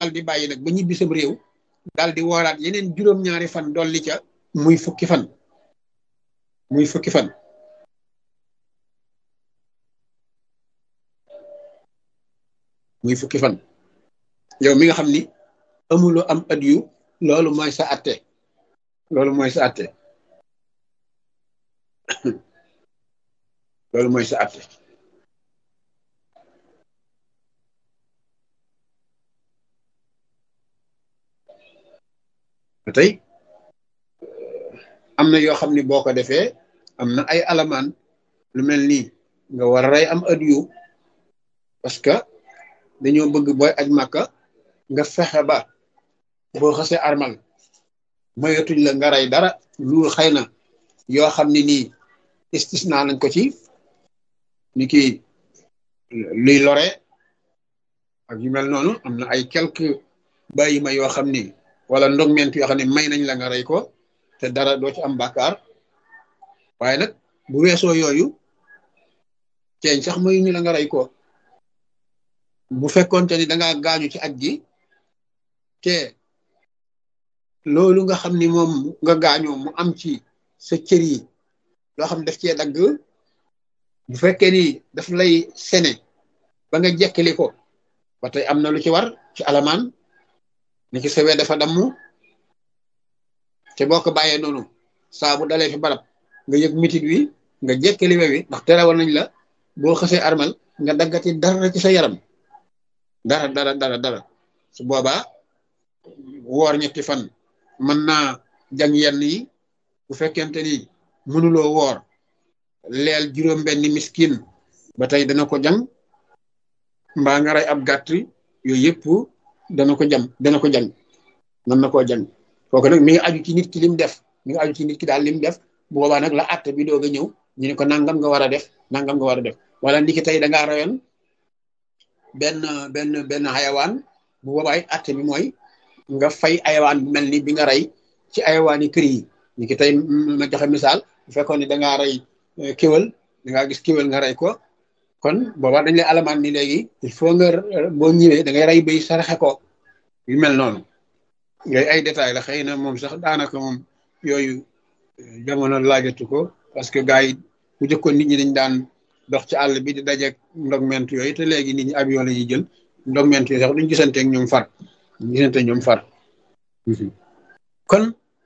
daal di bàyyi nag ba ñibbi sam réew daal di wooraat yeneen juróom-ñaari fan dolli ca muy fukki fan muy fukki fan muy fukki fan yow mi nga xam ni amuloo am at yu loolu mooy sa atte loolu mooy sa atte loolu mooy sa atte tey am na yoo xam ni boo ko defee am na ay alamaan lu mel nii nga war a rey am at yu parce que dañoo bëgg booy aj màkka nga fexe ba boo xasee armal mayatuñ la nga rey dara lu xëy na yoo xam ne nii istisna nañ ko ci ni ki luy lore ak yu mel noonu am na ay quelques bàyyi ma yoo xam ni wala ndogment yoo xam ne may nañ la nga rey ko te dara doo ci am bàkkaar waaye nag bu weesoo yooyu ceeñ sax mayu ñu la nga rey ko bu fekkoonte ni danga gaañu ci aj gi te loolu nga xam ni moom nga gaañoo mu am ci sa cër yi loo xam daf cee dagg bu fekkee ni daf lay sene ba nga jekkali ko ba tey am na lu ci war ci alamaan ni ki sawee dafa damm te boo ko bàyyee noonu saa bu dalee fi barab nga yëg mitit wi nga jekkali wewi ndax terewoon nañ la boo xësee armal nga daggati dara ci sa yaram dara su boobaa woor ñetti fan mën naa jàng yenn yi bu fekkente ni mënuloo woor leel juróom benn miskin ba tey dana ko jàng mbaa nga rey ab gàtt yooyu yëpp dana ko jàng mën na koo jàng kooku nag mi ngi aju ci nit ki lim def mi ngi aju ci nit ki daal lim def bu boobaa nag la àtte bi doog a ñëw ñu ne ko nangam nga war a def nangam nga war a def wala ndiki tey dangaa rayoon benn xayawaan bu boobaay àtte bi mooy nga fay ayawaan bu mel ni bi nga rey ci ayawaan yi kër yi ni ki tey ma joxe misaal bu fekkoon ni dangaa rey kéwal dangaa gis kéwal nga rey ko kon boobaa dañ lay alamaan ni léegi il faut nga boo ñëwee da ngay rey bay saraxe ko yu mel noonu ngay ay détails la xëy na moom sax daanaka moom yooyu jamono laajatu ko parce que gars yi bu jëkkoon nit ñi dañ daan dox ci àll bi di dajeeg ndogment yooyu te léegi nit ñi avion la ñuy jël ndogment yooyu sax duñ gisanteeg ñoom far kon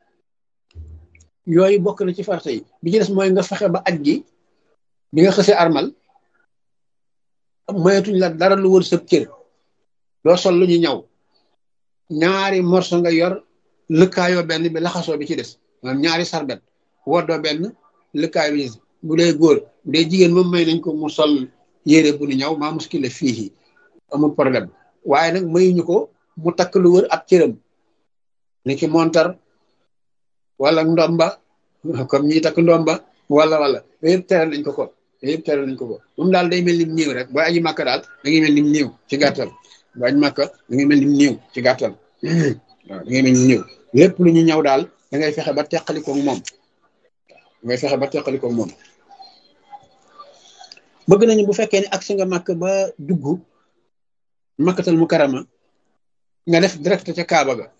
yooyu bokk na ci farata yi bi ci des mooy nga fexe ba aj gi bi nga xësee armal mayatuñ la dara lu wër sa cër doo sol lu ñu ñaw ñaari morso nga yor lëkkaayoo benn bi laxasoo bi ci des maanaam ñaari sarbet woddoo benn lëkkaayoo bi bu dee góor bu dee jigéen moom may nañ ko mu sol yére bu ñu ñaw maa muskile fii amul problème waaye nag mayuñu ko mu takk lu wër ab cëram ni ki montar wala ndomba comme ñi takk ndomba wala yëpp tere nañ ko moom daal day mel ni mu néew rek booy aji màkka daal da ngay mel ni mu néew ci gàttal booy aji màkka da ngay mel ni mu néew ci gàttal waaw da ngay mel ni mu néew lépp lu ñu ñëw daal da ngay fexe ba teqalikoog moom bëgg nañu bu fekkee ne agsi nga màkk ba dugg makkatal mu karama nga def direct ca Kaaba ga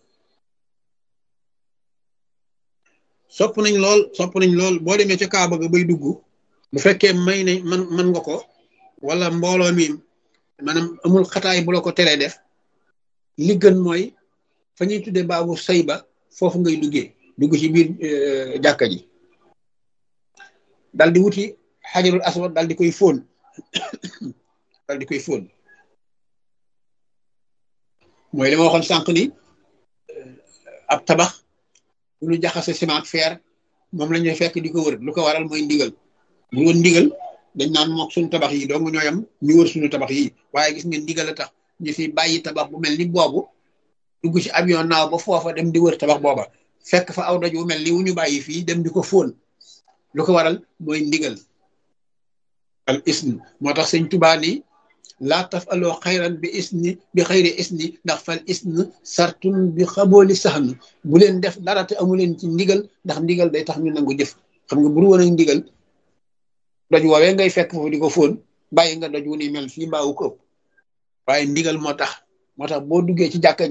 sopp nañ lool boo demee ca Kaaba ga bay dugg bu fekkee may nañ man nga ko wala mbooloo mi maanaam amul xataay bu la ko teree def li gën mooy fa ñuy tuddee baabu sayba foofu ngay dugg ci biir jàkka ji dal di wuti xajarul aswad dal di koy fóon mooy li ma waxoon sànq ni ab tabax bu ñu jaxase ciment ak fer moom la ñuy fekk di ko wër lu ko waral mooy ndigal bu woon ndigal dañ naan mook suñu tabax yi dong ñooyam ñu wër suñu tabax yi waaye gis ngeen ndigal a tax ñu fi bàyyi tabax bu mel ni boobu dugg ci avion naaw ba foofa dem di wër tabax booba fekk fa aw doj wu mel ni wu ñu bàyyi fii dem di ko fóon lu ko waral mooy ndigal al isn moo tax sëñ Tuubaa ni laa taf aloo xayran bi xayri isni ndax fal isn sartun bi xabooli saxn bu leen def dara te amu leen ci ndigal ndax ndigal day tax ñu nangu jëf xam nga buru woon ak ndigal doj woowee ngay fekk foofu di ko fóon bàyyi nga doj wu ni mel fii mbaawu ko ëpp waaye ndigal moo tax boo duggee ci jàkka